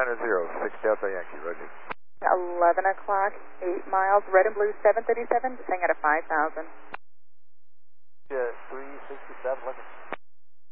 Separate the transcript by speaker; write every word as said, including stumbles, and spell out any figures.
Speaker 1: Niner Zero, six Delta Yankee, roger.
Speaker 2: eleven o'clock, eight miles, red and blue seven thirty-seven, descending at a five thousand.
Speaker 3: Yeah, three sixty-seven, looking.